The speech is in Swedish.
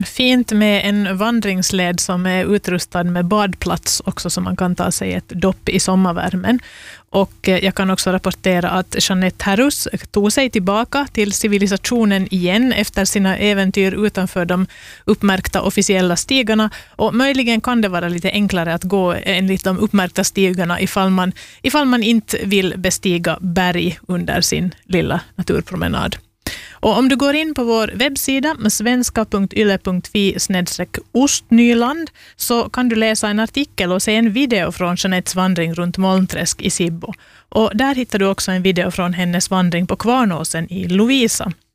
Fint med en vandringsled som är utrustad med badplats också, så man kan ta sig ett dopp i sommarvärmen. Och jag kan också rapportera att Jeanette Herrus tog sig tillbaka till civilisationen igen efter sina äventyr utanför de uppmärkta officiella stigarna, och möjligen kan det vara lite enklare att gå enligt de uppmärkta stigarna ifall man inte vill bestiga berg under sin lilla naturpromenad. Och om du går in på vår webbsida svenska.yle.fi/ostnyland så kan du läsa en artikel och se en video från Jeanettes vandring runt Molnträsk i Sibbo. Och där hittar du också en video från hennes vandring på Kvarnåsen i Lovisa.